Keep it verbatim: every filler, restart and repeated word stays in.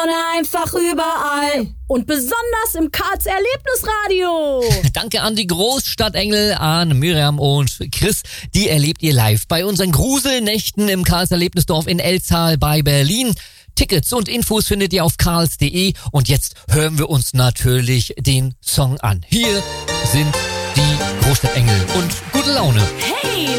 Laune einfach überall. Und besonders im Karls Erlebnisradio. Danke an die Großstadtengel, an Miriam und Chris. Die erlebt ihr live bei unseren Gruselnächten im Karls Erlebnisdorf in Elztal bei Berlin. Tickets und Infos findet ihr auf karls punkt de. Und jetzt hören wir uns natürlich den Song an. Hier sind die Großstadtengel und gute Laune. Hey!